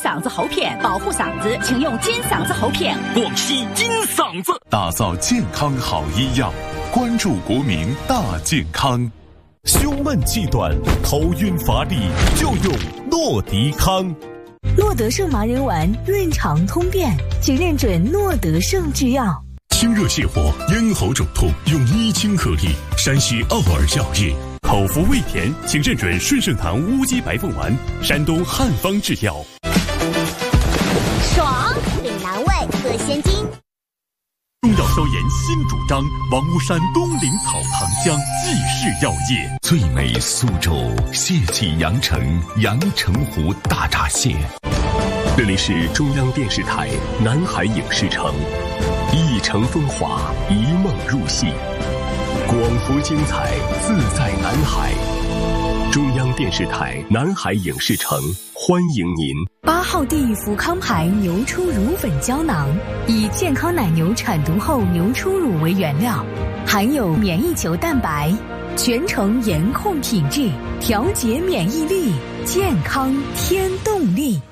嗓子喉片，保护嗓子请用金嗓子喉片。 广西金嗓子， 打造健康好医药，关注国民大健康。胸闷气短、头晕乏力，就用诺迪康。 诺德胜麻仁丸润肠通便，请认准诺德胜制药。 清热泻火、咽喉肿痛，用伊清颗粒。山西奥尔药业。口服胃甜，请认准顺盛堂乌鸡白凤丸，山东汉方制药。 爽，岭南味，喝鲜精。 中药消炎新主张，王屋山东岭草堂香济世药业。 最美苏州蟹记阳城湖大闸蟹。 这里是中央电视台南海影视城，一城风华，一梦入戏，广福精彩，自在南海。中央电视台南海影视城欢迎您。 8号地域福康牌牛初乳粉胶囊，以健康奶牛产犊后牛初乳为原料，含有免疫球蛋白，全程严控品质，调节免疫力，健康添动力。